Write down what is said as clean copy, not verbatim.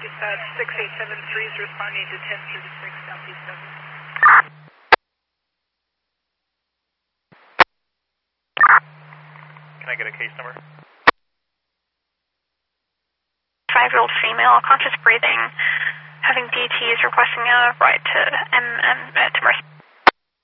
dispatch 6873 is responding to 1036 Southeast 7. Can I get a case number? 5-year-old female, conscious breathing, having DT, is requesting a ride to Mercy.